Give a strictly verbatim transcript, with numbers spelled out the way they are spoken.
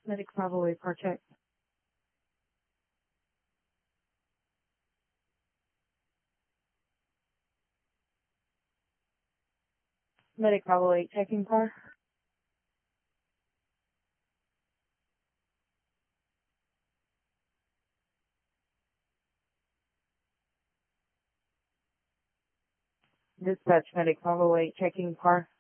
Medic five oh eight, car check. Medic five oh eight, checking car. Dispatch Medic five oh eight, checking car.